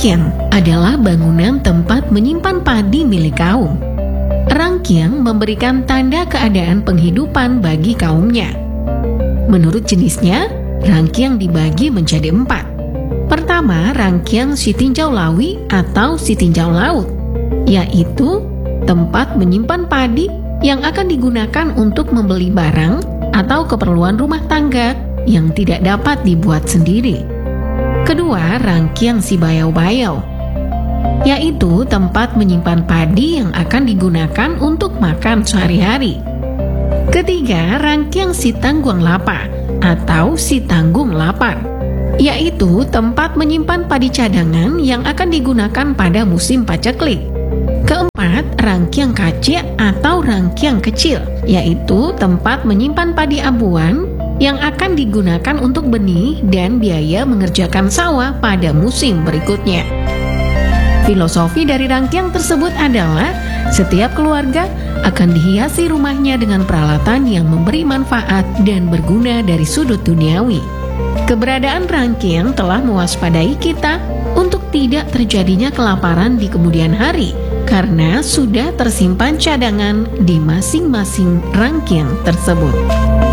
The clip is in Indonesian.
Rangkiang adalah bangunan tempat menyimpan padi milik kaum. Rangkiang memberikan tanda keadaan penghidupan bagi kaumnya. Menurut jenisnya, rangkiang dibagi menjadi 4. Pertama, rangkiang si tinjau lawi atau si tinjau laut, yaitu tempat menyimpan padi yang akan digunakan untuk membeli barang atau keperluan rumah tangga yang tidak dapat dibuat sendiri. Kedua, rangkiang si bayau-bayau, yaitu tempat menyimpan padi yang akan digunakan untuk makan sehari-hari. Ketiga, rangkiang si tangguang lapa atau si tanggung lapar, yaitu tempat menyimpan padi cadangan yang akan digunakan pada musim paceklik. Keempat, rangkiang kacik atau rangkiang kecil, yaitu tempat menyimpan padi abuan yang akan digunakan untuk benih dan biaya mengerjakan sawah pada musim berikutnya. Filosofi dari rangkiang tersebut adalah setiap keluarga akan dihiasi rumahnya dengan peralatan yang memberi manfaat dan berguna dari sudut duniawi. Keberadaan rangkiang telah mewaspadai kita untuk tidak terjadinya kelaparan di kemudian hari karena sudah tersimpan cadangan di masing-masing rangkiang tersebut.